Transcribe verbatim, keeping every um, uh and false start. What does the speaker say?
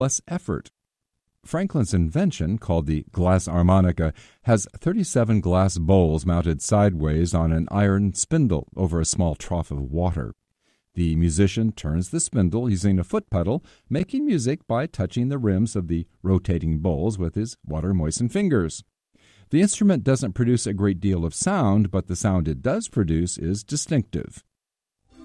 less effort. Franklin's invention, called the glass harmonica, has thirty-seven glass bowls mounted sideways on an iron spindle over a small trough of water. The musician turns the spindle using a foot pedal, making music by touching the rims of the rotating bowls with his water-moistened fingers. The instrument doesn't produce a great deal of sound, but the sound it does produce is distinctive.